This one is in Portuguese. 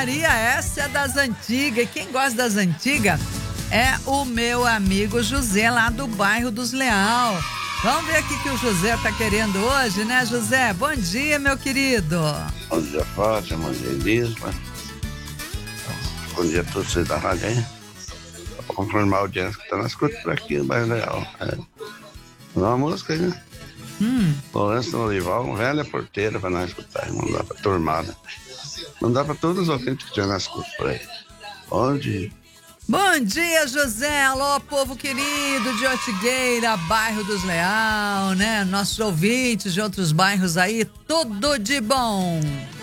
Maria, essa é das antigas. E quem gosta das antigas é o meu amigo José, lá do bairro dos Leal. Vamos ver o que o José tá querendo hoje, né, José? Bom dia, meu querido. Bom dia, Fátima. Bom dia, Elisma. Bom dia a todos vocês da rádio aí. Vou confirmar a audiência que tá na escuta por aqui no bairro Leal. Uma música aí, né? Lourenço no Olival, velha porteira pra nós escutar. Não dá pra turmada. Não dá pra todos os ouvintes que tinham na escuta por aí. Bom dia. Bom dia, José. Alô, povo querido de Ortigueira, bairro dos Leal, né? Nossos ouvintes de outros bairros aí, tudo de bom.